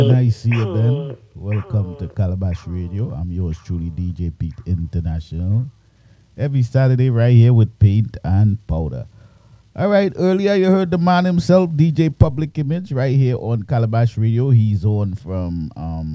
Nice see you then. Welcome to Calabash Radio. I'm yours truly, DJ Pete International. Every Saturday, right here with paint and powder. All right, earlier you heard the man himself, DJ Public Image, right here on Calabash Radio. He's on from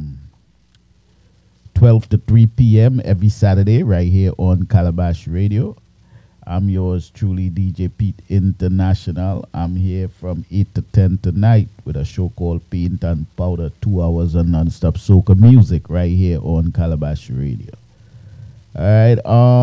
12 to 3 p.m. every Saturday, right here on Calabash Radio. I'm yours truly, DJ Pete International. I'm here from 8 to 10 tonight with a show called Paint and Powder, 2 hours of non-stop soca music right here on Calabash Radio. All right,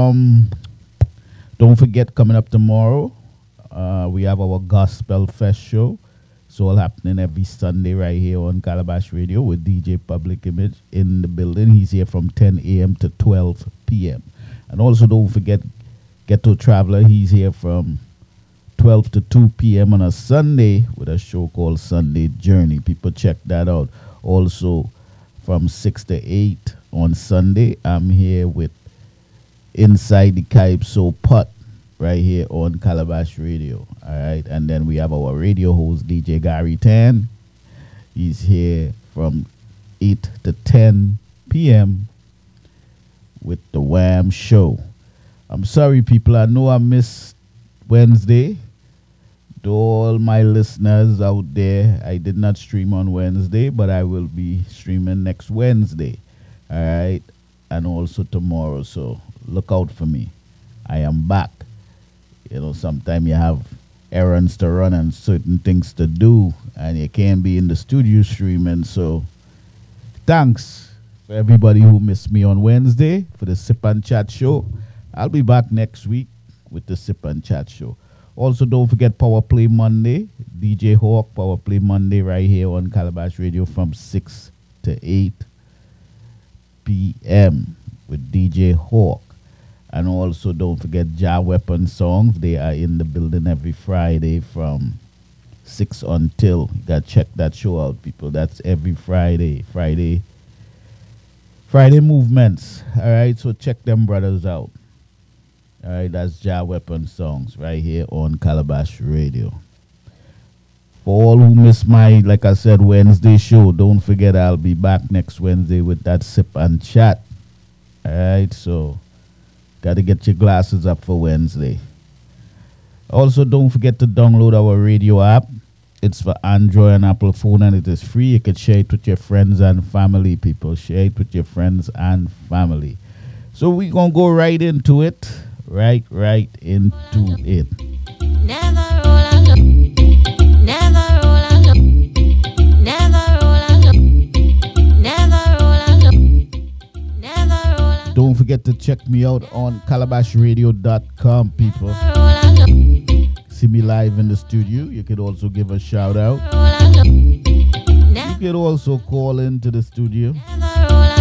don't forget, coming up tomorrow, we have our Gospel Fest show. It's all happening every Sunday right here on Calabash Radio with DJ Public Image in the building. He's here from 10 a.m. to 12 p.m. And also don't forget Ghetto Traveler. He's here from 12 to 2 p.m. on a Sunday with a show called Sunday Journey. People check that out. Also from 6 to 8 on Sunday, I'm here with Inside the Calypso Pot right here on Calabash Radio. All right. And then we have our radio host, DJ Gary Tan. He's here from 8 to 10 p.m. with the Wham Show. I'm sorry, people. I know I missed Wednesday. To all my listeners out there, I did not stream on Wednesday, but I will be streaming next Wednesday. All right. And also tomorrow. So look out for me. I am back. You know, sometimes you have errands to run and certain things to do, and you can't be in the studio streaming. So thanks for everybody who missed me on Wednesday for the Sip and Chat show. I'll be back next week with the Sip and Chat show. Also, don't forget Power Play Monday. DJ Hawk, Power Play Monday right here on Calabash Radio from 6 to 8 p.m. with DJ Hawk. And also, don't forget Jah Weapon Songs. They are in the building every Friday from 6 until. You got to check that show out, people. That's every Friday. Friday movements. All right, so check them brothers out. All right, that's Jah Weapon Songs right here on Calabash Radio. For all who missed my, like I said, Wednesday show, don't forget I'll be back next Wednesday with that Sip and Chat. All right, so got to get your glasses up for Wednesday. Also, don't forget to download our radio app. It's for Android and Apple phone, and it is free. You can share it with your friends and family, people. Share it with your friends and family. So we're going to go right into it. Right into it. Never roll alone. Never roll alone. Never roll alone. Never roll alone. Never roll alone. Don't forget to check me out on calabashradio.com, people. See me live in the studio. You could also give a shout out. You could also call into the studio.